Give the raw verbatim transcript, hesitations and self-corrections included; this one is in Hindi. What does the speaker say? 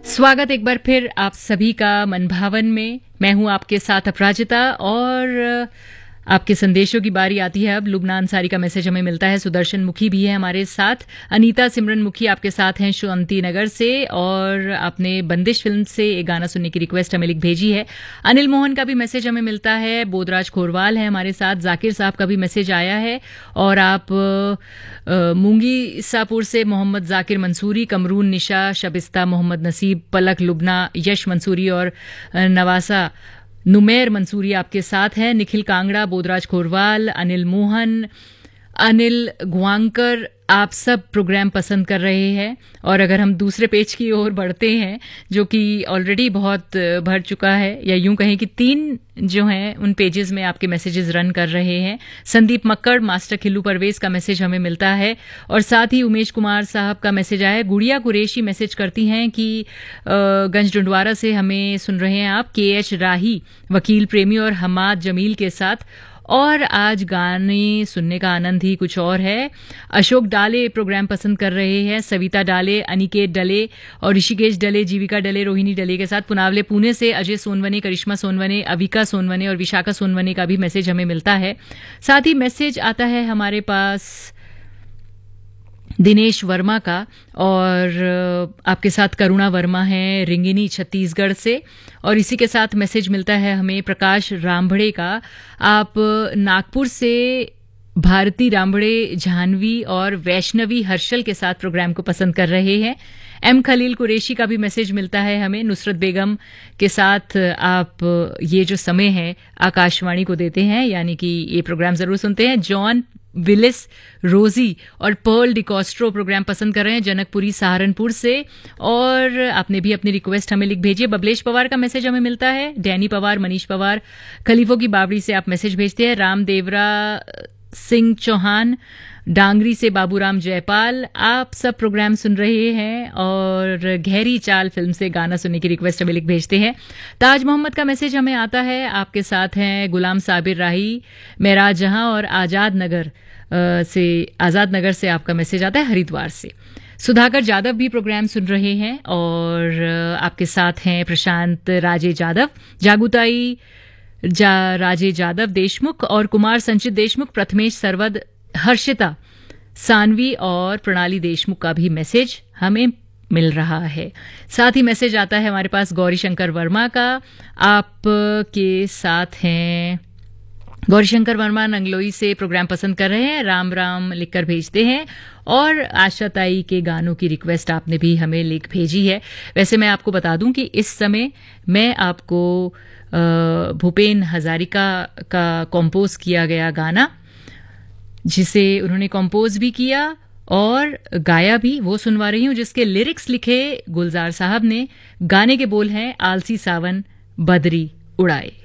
स्वागत एक बार फिर आप सभी का मनभावन में। मैं हूं आपके साथ अपराजिता और आपके संदेशों की बारी आती है। अब लुबना अंसारी का मैसेज हमें मिलता है। सुदर्शन मुखी भी है हमारे साथ। अनीता सिमरन मुखी आपके साथ हैं शांति नगर से और आपने बंदिश फिल्म से एक गाना सुनने की रिक्वेस्ट हमें लिख भेजी है। अनिल मोहन का भी मैसेज हमें मिलता है। बोधराज खोरवाल है हमारे साथ। जाकिर साहब का भी मैसेज आया है और आप मूंगी सापुर से मोहम्मद जाकिर मंसूरी, कमरून निशा, शबिस्ता मोहम्मद नसीब, पलक लुबना, यश मंसूरी और नवासा नुमेर मंसूरी आपके साथ है। निखिल कांगड़ा, बोधराज खोरवाल, अनिल मोहन, अनिल गुआंकर, आप सब प्रोग्राम पसंद कर रहे हैं। और अगर हम दूसरे पेज की ओर बढ़ते हैं जो कि ऑलरेडी बहुत भर चुका है, या यूं कहें कि तीन जो हैं उन पेजेस में आपके मैसेजेस रन कर रहे हैं। संदीप मक्कड़, मास्टर खिल्लू परवेज का मैसेज हमें मिलता है और साथ ही उमेश कुमार साहब का मैसेज आया है। गुड़िया कुरैशी मैसेज करती हैं कि गंज डुंडवारा से हमें सुन रहे हैं आप। के एच राही, वकील प्रेमी और हमाद जमील के साथ। और आज गाने सुनने का आनंद ही कुछ और है। अशोक डाले प्रोग्राम पसंद कर रहे हैं। सविता डाले, अनिकेत डले और ऋषिकेश डले, जीविका डले, रोहिणी डले के साथ। पुनावले पुणे से अजय सोनवने, करिश्मा सोनवने, अविका सोनवने और विशाखा सोनवने का भी मैसेज हमें मिलता है। साथ ही मैसेज आता है हमारे पास दिनेश वर्मा का और आपके साथ करुणा वर्मा है रिंगिनी छत्तीसगढ़ से। और इसी के साथ मैसेज मिलता है हमें प्रकाश रामभड़े का। आप नागपुर से भारती रामभड़े, जानवी और वैष्णवी हर्षल के साथ प्रोग्राम को पसंद कर रहे हैं। एम खलील कुरैशी का भी मैसेज मिलता है हमें। नुसरत बेगम के साथ आप ये जो समय है आकाशवाणी को देते हैं, यानी कि ये प्रोग्राम जरूर सुनते हैं। जॉन विलिस, रोजी और पर्ल डिकॉस्ट्रो प्रोग्राम पसंद कर रहे हैं जनकपुरी सहारनपुर से। और आपने भी अपनी रिक्वेस्ट हमें लिख भेजिए। बबलेश पवार का मैसेज हमें मिलता है। डैनी पवार, मनीष पवार, खलीफों की बावड़ी से आप मैसेज भेजते हैं। राम देवरा सिंह चौहान, डांगरी से बाबूराम जयपाल, आप सब प्रोग्राम सुन रहे हैं और गहरी चाल फिल्म से गाना सुनने की रिक्वेस्ट हमें लिख भेजते हैं। ताज मोहम्मद का मैसेज हमें आता है। आपके साथ हैं गुलाम साबिर राही, मेराज जहां और आजाद नगर से आजाद नगर से आपका मैसेज आता है हरिद्वार से। सुधाकर जादव भी प्रोग्राम सुन रहे हैं और आपके साथ हैं प्रशांत राजे जादव, जागुताई जा राजे जादव देशमुख और कुमार संचित देशमुख, प्रथमेश सरवद, हर्षिता सानवी और प्रणाली देशमुख का भी मैसेज हमें मिल रहा है। साथ ही मैसेज आता है हमारे पास गौरी शंकर वर्मा का। आप के साथ हैं गौरी शंकर वर्मा, नंगलोई से प्रोग्राम पसंद कर रहे हैं। राम राम लिखकर भेजते हैं और आशा ताई के गानों की रिक्वेस्ट आपने भी हमें लिख भेजी है। वैसे मैं आपको बता दूं कि इस समय मैं आपको भूपेन हजारिका का कंपोज किया गया गाना, जिसे उन्होंने कंपोज भी किया और गाया भी, वो सुनवा रही हूं, जिसके लिरिक्स लिखे गुलजार साहब ने। गाने के बोल हैं आलसी सावन बदरी उड़ाए।